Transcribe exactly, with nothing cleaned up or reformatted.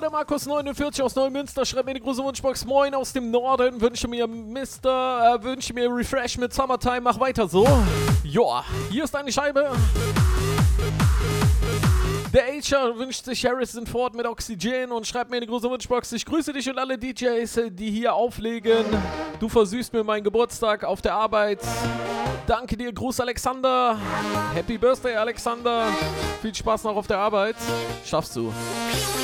der Markus neunundvierzig aus Neumünster schreibt mir eine große Wunschbox. Moin aus dem Norden. Wünsche mir Mister Äh, wünsche mir Refresh mit Summertime. Mach weiter so. Joa, hier ist eine Scheibe. Der Ager wünscht sich Harrison Ford mit Oxygen und schreibt mir eine große Wunschbox. Ich grüße dich und alle D Js, die hier auflegen. Du versüßt mir meinen Geburtstag auf der Arbeit. Danke dir, Gruß Alexander. Happy Birthday, Alexander. Viel Spaß noch auf der Arbeit. Schaffst du.